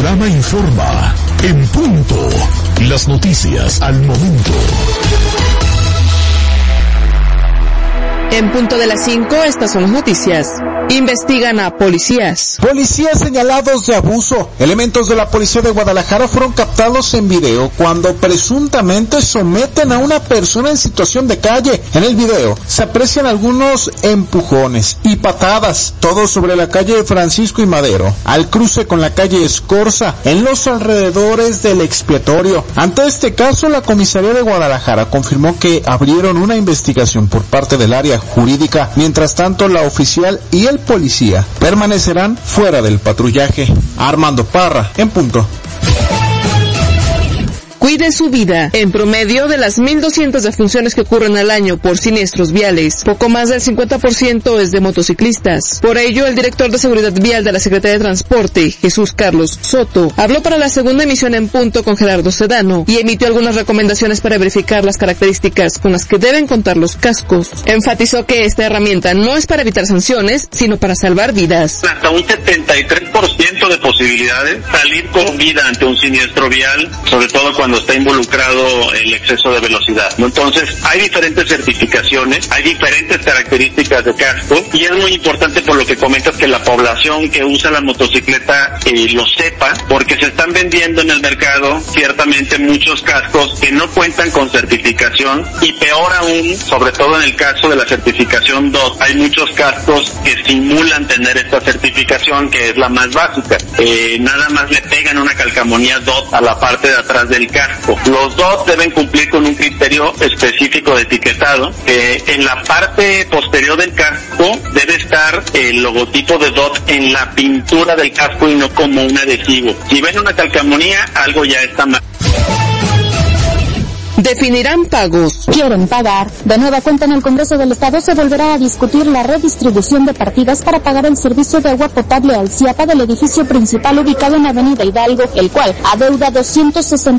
Panorama Informa. En punto. Las noticias al momento. En punto de las 5, estas son las noticias. Investigan a policías. Policías señalados de abuso. Elementos de la policía de Guadalajara fueron captados en video cuando presuntamente someten a una persona en situación de calle. En el video se aprecian algunos empujones y patadas, todo sobre la calle Francisco y Madero, al cruce con la calle Escorza, en los alrededores del expiatorio. Ante este caso, la comisaría de Guadalajara confirmó que abrieron una investigación por parte del área jurídica. Mientras tanto, la oficial y el policía permanecerán fuera del patrullaje. Armando Parra, en punto. Cuide su vida. En promedio, de las 1,200 defunciones que ocurren al año por siniestros viales, poco más del 50% es de motociclistas. Por ello, el director de Seguridad Vial de la Secretaría de Transporte, Jesús Carlos Soto, habló para la segunda emisión En Punto con Gerardo Sedano y emitió algunas recomendaciones para verificar las características con las que deben contar los cascos. Enfatizó que esta herramienta no es para evitar sanciones, sino para salvar vidas. Hasta un 73% de posibilidades salir con vida ante un siniestro vial, sobre todo cuando está involucrado el exceso de velocidad. Entonces, hay diferentes certificaciones, hay diferentes características de casco, y es muy importante, por lo que comentas, que la población que usa la motocicleta lo sepa, porque se están vendiendo en el mercado ciertamente muchos cascos que no cuentan con certificación, y peor aún, sobre todo en el caso de la certificación DOT, hay muchos cascos que simulan tener esta certificación, que es la más básica. Nada más le pegan una calcamonía DOT a la parte de atrás del casco. Los DOT deben cumplir con un criterio específico de etiquetado. En la parte posterior del casco debe estar el logotipo de DOT en la pintura del casco y no como un adhesivo. Si ven una calcamonía, algo ya está mal. Definirán pagos. Quieren pagar. De nueva cuenta, en el Congreso del Estado se volverá a discutir la redistribución de partidas para pagar el servicio de agua potable al CIAPA del edificio principal ubicado en Avenida Hidalgo, el cual adeuda 260